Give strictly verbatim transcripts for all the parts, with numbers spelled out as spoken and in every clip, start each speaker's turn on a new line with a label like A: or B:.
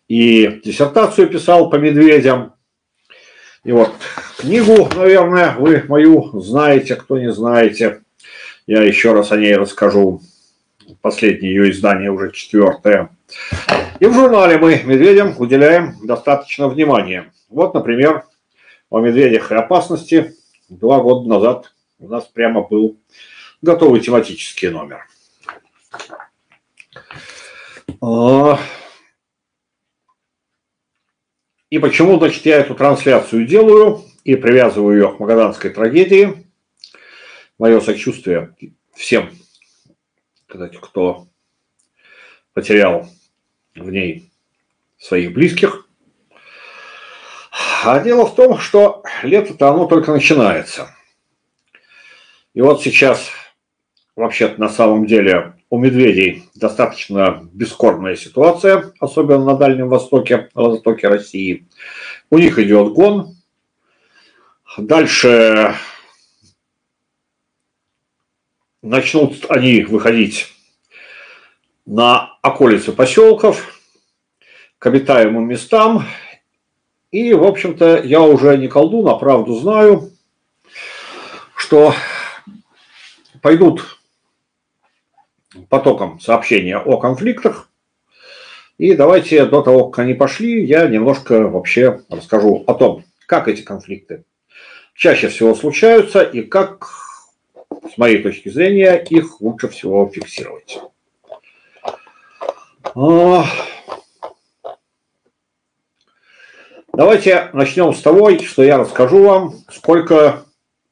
A: и диссертацию писал по медведям. И вот книгу, наверное, вы мою знаете, кто не знаете. Я еще раз о ней расскажу. Последнее ее издание уже четвертое. И в журнале мы медведям уделяем достаточно внимания. Вот, например, о медведях и опасности два года назад у нас прямо был готовый тематический номер. И почему, значит, я эту трансляцию делаю и привязываю ее к магаданской трагедии? Мое сочувствие всем, кстати, кто потерял в ней своих близких. А дело в том, что лето-то оно только начинается. И вот сейчас, вообще-то, на самом деле, у медведей достаточно бескормная ситуация, особенно на Дальнем Востоке, на востоке России. У них идет гон. Дальше начнут они выходить на околицы поселков, к обитаемым местам. И, в общем-то, я уже не колдун, а правду знаю, что пойдут потоком сообщения о конфликтах. И давайте до того, как они пошли, я немножко вообще расскажу о том, как эти конфликты чаще всего случаются и как, с моей точки зрения, их лучше всего фиксировать. Давайте начнем с того, что я расскажу вам, сколько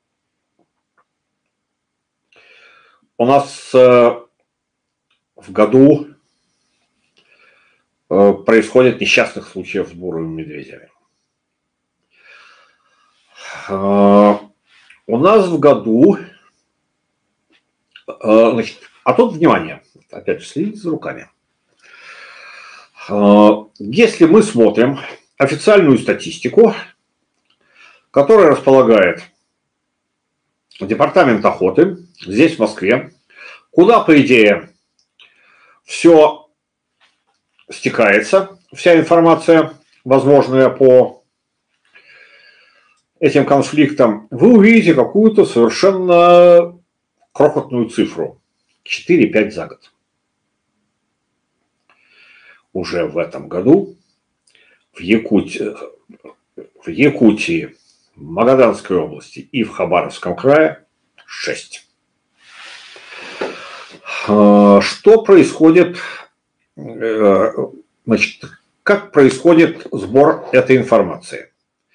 A: у нас в году происходит несчастных случаев с бурыми медведями. У нас в году, значит, а тут внимание, опять же, следите за руками. Если мы смотрим официальную статистику, которая располагает Департамент охоты здесь, в Москве, куда, по идее, все стекается, вся информация, возможная по этим конфликтам, вы увидите какую-то совершенно крохотную цифру. четыре-пять за год. Уже в этом году в Якутии, в Якутии, в Магаданской области и в Хабаровском крае шесть. Что происходит, значит, как происходит сбор этой информации?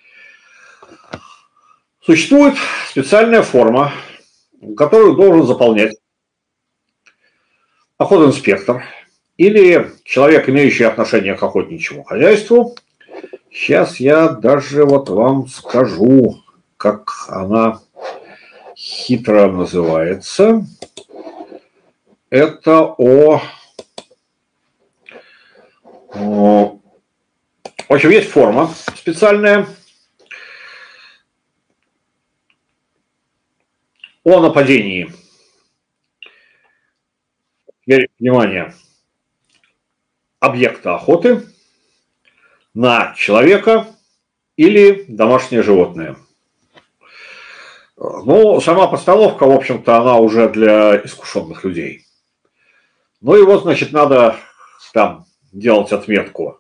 A: Существует специальная форма, которую должен заполнять охотинспектор или человек, имеющий отношение к охотничьему хозяйству. Сейчас я даже вот вам скажу, как она хитро называется. Это о... о... В общем, есть форма специальная о нападении. Теперь, внимание, объекта охоты на человека или домашнее животное. Ну, сама постановка, в общем-то, она уже для искушенных людей. Ну и вот, значит, надо там делать отметку.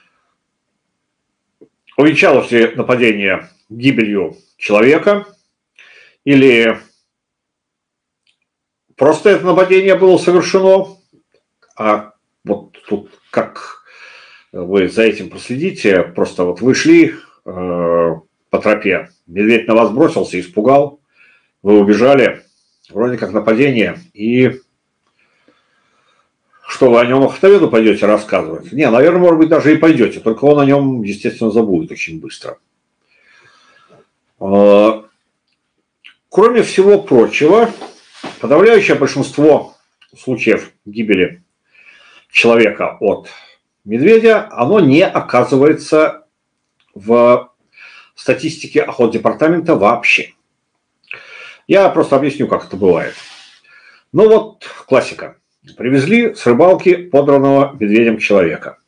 A: Увенчалось ли нападение гибелью человека или просто это нападение было совершено, а вот тут как вы за этим проследите, просто вот вы шли э, по тропе, медведь на вас бросился, испугал, вы убежали, вроде как нападение, и что вы о нем охотоведу пойдете рассказывать? Не, наверное, может быть, даже и пойдете, только он о нем, естественно, забудет очень быстро. Э, кроме всего прочего, подавляющее большинство случаев гибели человека от медведя, оно не оказывается в статистике охотдепартамента вообще. Я просто объясню, как это бывает. Ну вот классика. Привезли с рыбалки подранного медведем человека.